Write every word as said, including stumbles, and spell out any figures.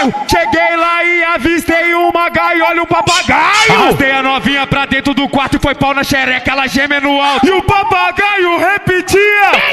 Eu cheguei lá e avistei uma gaiola e um papagaio. Arrastei a novinha pra dentro do quarto e foi pau na xereca, ela geme no alto. E o papagaio repetia: